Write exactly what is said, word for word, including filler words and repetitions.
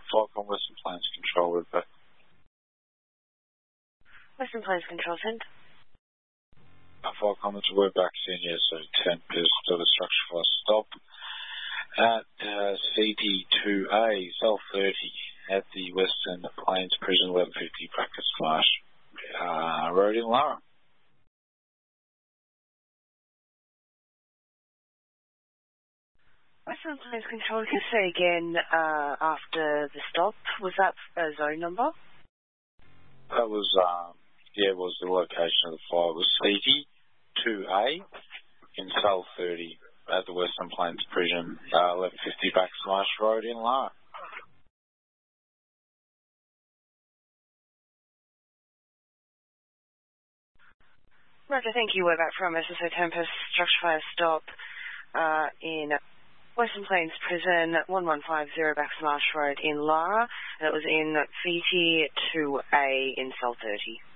Falcon Western Plains Control with back. Western Plains Control, send. Falcon, it's word back senior, so ten is still a structure for a stop at uh, C D two A, cell thirty, at the Western Plains Prison, eleven fifty bracket slash uh, road in Lara. Western Plains Control, can you say again uh, after the stop? Was that a zone number? That was, um, yeah, it was the location of the fire. It was C D two A in cell thirty at the Western Plains Prison, uh, eleven fifty backslash road in Lara. Roger, thank you. We're back from S S O Tempest, structure fire stop uh, in Western Plains Prison, one one five zero backslash road in Lara, and it was in C T two A in cell thirty.